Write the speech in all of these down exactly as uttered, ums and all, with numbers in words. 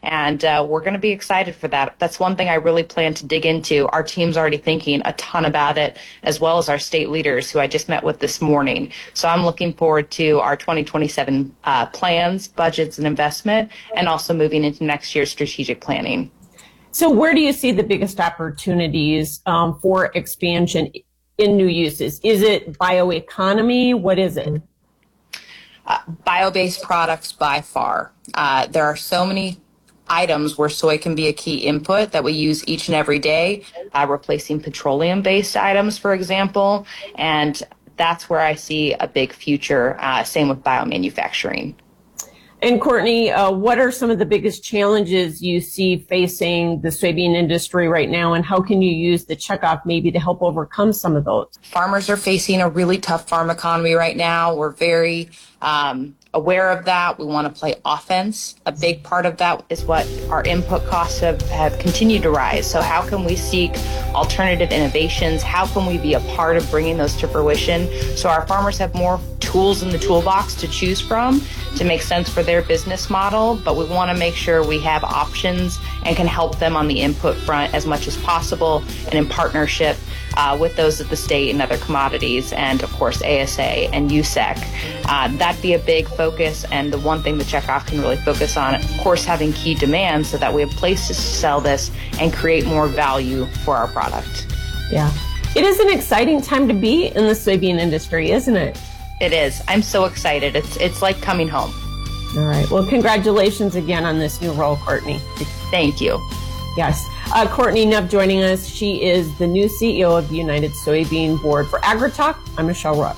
And uh, we're going to be excited for that. That's one thing I really plan to dig into. Our team's already thinking a ton about it, as well as our state leaders who I just met with this morning. So I'm looking forward to our twenty twenty-seven uh, plans, budgets, and investment, and also moving into next year's strategic planning. So where do you see the biggest opportunities um, for expansion in new uses? Is it bioeconomy? What is it? Uh, bio-based products by far. Uh, there are so many items where soy can be a key input that we use each and every day, uh, replacing petroleum-based items, for example, and that's where I see a big future. Uh, same with biomanufacturing. And Courtney, uh, what are some of the biggest challenges you see facing the soybean industry right now, and how can you use the checkoff maybe to help overcome some of those? Farmers are facing a really tough farm economy right now. We're very um, aware of that. We want to play offense. A big part of that is what our input costs have, have continued to rise. So how can we seek alternative innovations? How can we be a part of bringing those to fruition so our farmers have more tools in the toolbox to choose from to make sense for their business model? But we want to make sure we have options and can help them on the input front as much as possible, and in partnership uh, with those at the state and other commodities, and of course A S A and U S E C. Uh, that'd be a big focus, and the one thing the checkoff can really focus on, of course, having key demand so that we have places to sell this and create more value for our product. Yeah. It is an exciting time to be in the soybean industry, isn't it? It is. I'm so excited. It's it's like coming home. All right. Well, congratulations again on this new role, Courtney. Thank you. Yes. Uh, Courtney Neff joining us. She is the new C E O of the United Soybean Board. For AgriTalk, I'm Michelle Rupp.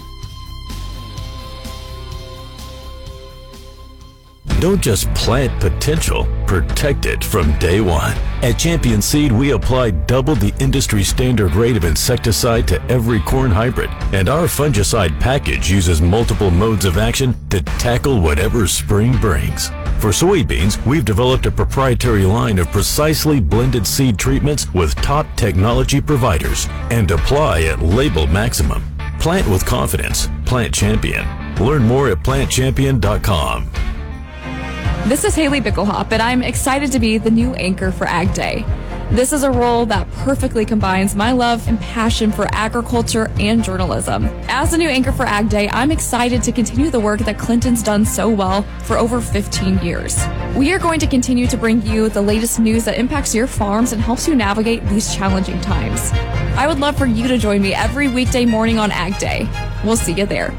Don't just plant potential, protect it from day one. At Champion Seed, we apply double the industry standard rate of insecticide to every corn hybrid, and our fungicide package uses multiple modes of action to tackle whatever spring brings. For soybeans, we've developed a proprietary line of precisely blended seed treatments with top technology providers, and apply at label maximum. Plant with confidence. Plant Champion. Learn more at plant champion dot com. This is Haley Bickelhop, and I'm excited to be the new anchor for Ag Day. This is a role that perfectly combines my love and passion for agriculture and journalism. As the new anchor for Ag Day, I'm excited to continue the work that Clinton's done so well for over fifteen years. We are going to continue to bring you the latest news that impacts your farms and helps you navigate these challenging times. I would love for you to join me every weekday morning on Ag Day. We'll see you there.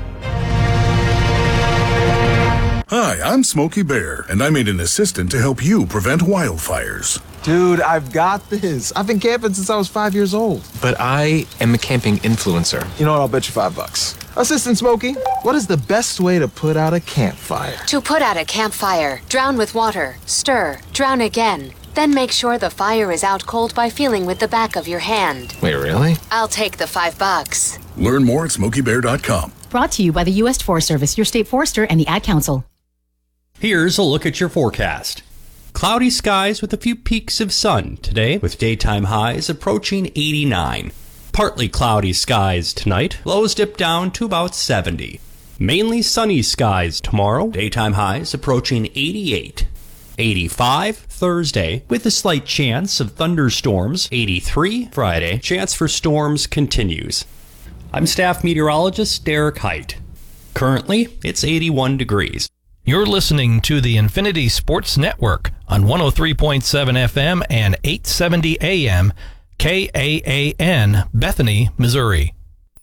Hi, I'm Smokey Bear, and I made an assistant to help you prevent wildfires. Dude, I've got this. I've been camping since I was five years old. But I am a camping influencer. You know what? I'll bet you five bucks. Assistant Smokey, what is the best way to put out a campfire? To put out a campfire, drown with water, stir, drown again. Then make sure the fire is out cold by feeling with the back of your hand. Wait, really? I'll take the five bucks. Learn more at smokey bear dot com. Brought to you by the U S Forest Service, your state forester, and the Ad Council. Here's a look at your forecast. Cloudy skies with a few peaks of sun today, with daytime highs approaching eighty-nine. Partly cloudy skies tonight, lows dip down to about seventy. Mainly sunny skies tomorrow, daytime highs approaching eighty-eight. eighty-five Thursday, with a slight chance of thunderstorms. eighty-three Friday, chance for storms continues. I'm staff meteorologist Derek Height. Currently, it's eighty-one degrees. You're listening to the Infinity Sports Network on one oh three point seven F M and eight seventy A M, K A A N, Bethany, Missouri.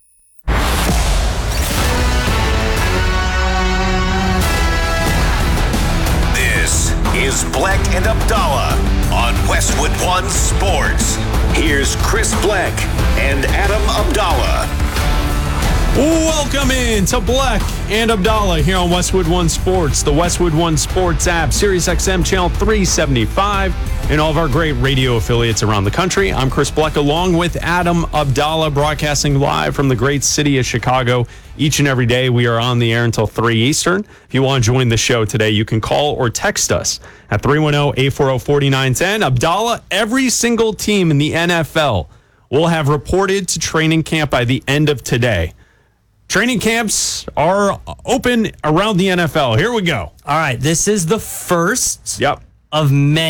This is Black and Abdallah on Westwood One Sports. Here's Chris Black and Adam Abdallah. Welcome in to Black and Abdallah here on Westwood One Sports, the Westwood One Sports app, Sirius X M channel three seventy-five, and all of our great radio affiliates around the country. I'm Chris Black, along with Adam Abdallah, broadcasting live from the great city of Chicago. Each and every day, we are on the air until three Eastern. If you want to join the show today, you can call or text us at three one zero, eight four zero, four nine one zero. Abdallah, every single team in the N F L will have reported to training camp by the end of today. Training camps are open around the N F L. Here we go. All right, this is the first yep. of many.